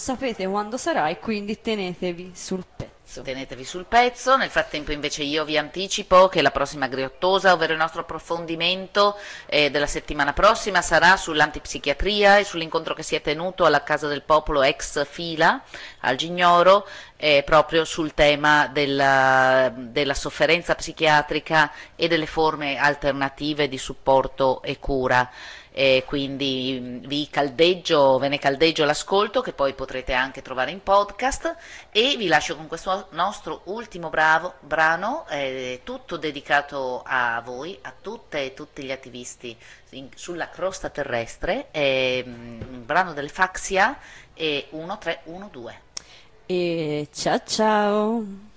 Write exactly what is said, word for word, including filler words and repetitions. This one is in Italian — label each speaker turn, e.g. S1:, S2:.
S1: sapete quando sarà e quindi tenetevi sul pezzo.
S2: Tenetevi sul pezzo. Nel frattempo invece io vi anticipo che la prossima Griottosa, ovvero il nostro approfondimento eh, della settimana prossima, sarà sull'antipsichiatria e sull'incontro che si è tenuto alla Casa del Popolo ex Fila al Gignoro, eh, proprio sul tema della, della sofferenza psichiatrica e delle forme alternative di supporto e cura. E quindi vi caldeggio, ve ne caldeggio l'ascolto, che poi potrete anche trovare in podcast, e vi lascio con questo nostro ultimo bravo, brano, eh, tutto dedicato a voi, a tutte e tutti gli attivisti in, sulla crosta terrestre, eh, un brano del Faxia e uno tre uno due.
S1: E ciao ciao!